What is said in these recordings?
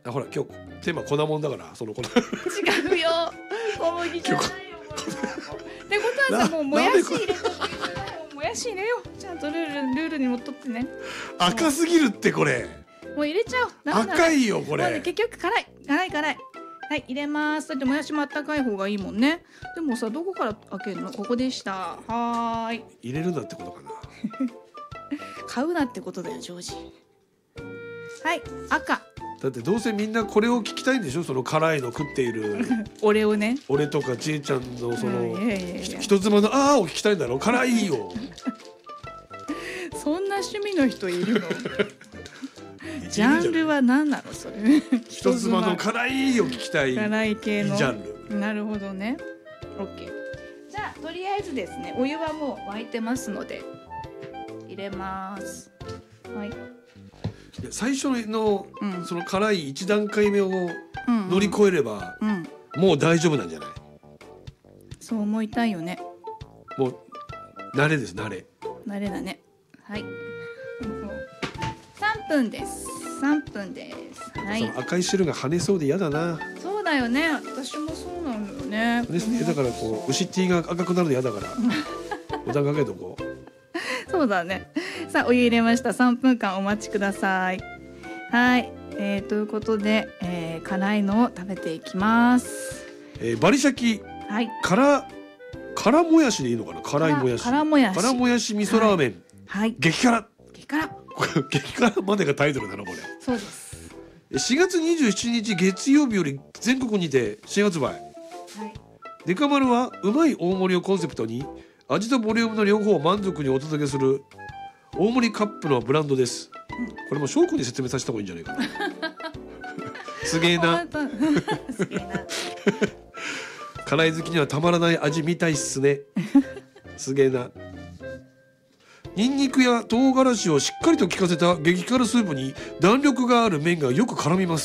ほら今日テーマ粉もんだからその粉違うよ、小麦じゃないよってことはさ、もうもやし入れとく、もやし入れよう、ちゃんとルールにのっとってね。 赤すぎるってこれ。 もう入れちゃおう。 赤いよこれ。 結局辛い。はい入れます。だってもやしもあったかい方がいいもんね。でもさ、どこから開けるの？ここでした。はーい。 入れるなってことかな。 買うなってことだよジョージ。はい赤。 だってどうせみんなこれを聞きたいんでしょ、その辛いの食っている俺をね。 俺とかちえちゃんのそのいや人妻のあーを聞きたいんだろ。辛いよそんな趣味の人いるの？ジャンルは何なのそれ？ 人妻の辛いを聞きたい辛い系のジャンル。 なるほどね。オッケー。じゃあとりあえずですね、お湯はもう沸いてますので入れます。はい。 最初のその辛い1段階目をうん乗り越えればもう大丈夫なんじゃない？ そう思いたいよね。 もう慣れです、慣れ。 慣れだね。はい。3分です。3分です。はい。 その赤い汁が跳ねそうで嫌だな。 そうだよね。私もそうなのよね。 ですね。だからこう牛 T が赤くなるの嫌だからボタンかけとこう。 そうだね。さあお湯入れました。3分間お待ちください。はい。ということで、辛いのを食べていきます。 バリシャキ。 はい。 辛もやしでいいのかな。辛いもやし。 辛もやし。 辛もやし味噌ラーメン。 はい。 激辛。 激辛。 激辛までがタイトルなのこれ。 そうです。 4月27日月曜日より全国にて新発売。 はい。 デカ丸はうまい大盛りをコンセプトに味とボリュームの両方を満足にお届けする大盛りカップのブランドです。これも翔くんに説明させた方がいいんじゃないかな。すげえな。 すげえな。 辛い好きにはたまらない味みたいっすね。すげえな。ニンニクや唐辛子をしっかりと効かせた激辛スープに弾力がある麺がよく絡みます。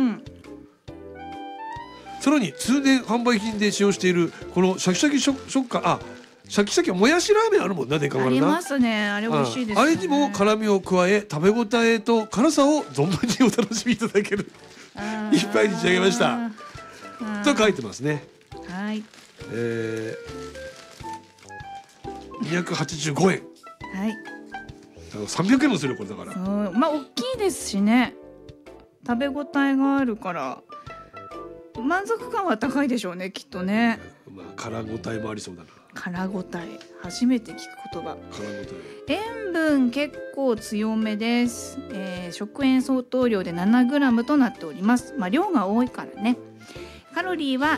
さらに通年販売品で使用しているこのシャキシャキ食感、シャキシャキもやしラーメンあるもんな、デカ丸な。 ありますね。あれ美味しいですね。 あれにも辛みを加え食べ応えと辛さを存分にお楽しみいただける一杯に仕上げましたと書いてますね。 はい。 285円。 はい。 300円もするこれだから。 まあ大きいですしね。食べ応えがあるから満足感は高いでしょうね、きっとね。 まあ辛応えもありそうだな。 辛応え、初めて聞く言葉。 辛応え。塩分結構強めです。食塩相当量で 7g となっております。まあ量が多いからね。カロリーは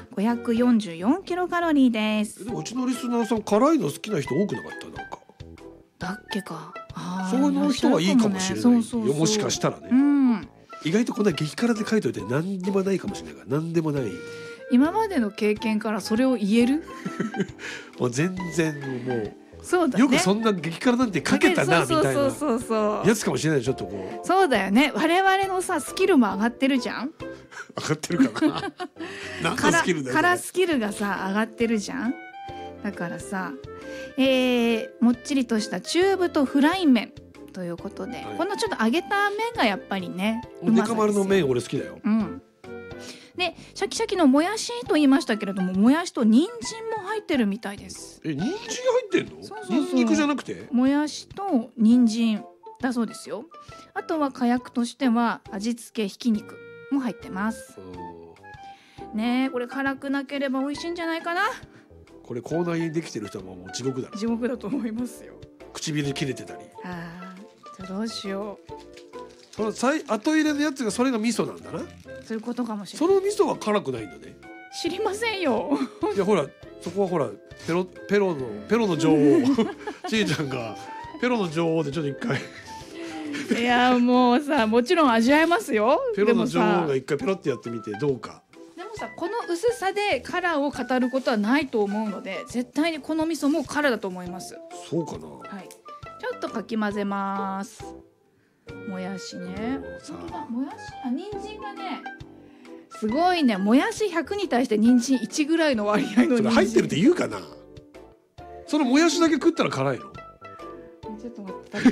544キロカロリーです。 でもうちのリスナーさん辛いの好きな人多くなかった？なんかだっけか。 その人はいいかもしれないよ、もしかしたらね。意外とこんな激辛で書いといて何にもないかもしれないから。何でもない。 今までの経験からそれを言える？ もう全然もう。 そうだね、 よくそんな激辛なんてかけたなみたいなやつかもしれない。ちょっとこう。 そうだよね。我々のさスキルも上がってるじゃん。 上がってるかな。何のスキルだよ。 辛スキルがさ上がってるじゃん。だからさ、もっちりとした中太フライ麺ということで、このちょっと揚げた麺がやっぱりね。 デカ丸の麺俺好きだよ。 でシャキシャキのもやしと言いましたけれども、もやしと人参も入ってるみたいです。 人参入ってんの？ニンニクじゃなくて？ もやしと人参だそうですよ。あとは火薬としては味付けひき肉も入ってます。ねえ、これ辛くなければ美味しいんじゃないかな。 これ口内炎できてる人はもう地獄だ。 地獄だと思いますよ。 唇切れてたり。 じゃあどうしよう。 その後入れのやつがそれが味噌なんだな。 そういうことかもしれない。 その味噌は辛くないんだね。 知りませんよ。 いやほらそこはほらペロの女王ちいちゃんがペロの女王でちょっと一回いやもうさ、もちろん味わえますよ。 ペロの女王が一回ペロってやってみてどうか。 でもさ、この薄さで辛を語ることはないと思うので、絶対にこの味噌も辛だと思います。 そうかな。 はい。ちょっとかき混ぜます。もやしね。もやし、人参がね、すごいね。もやし100に対して人参1ぐらいの割合の人参。 それ入ってるって言うかな。そのもやしだけ食ったら辛いの？ ちょっと待って。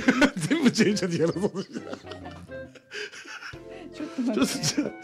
全部チェンジャーでやろうとしてた。 ちょっと待って。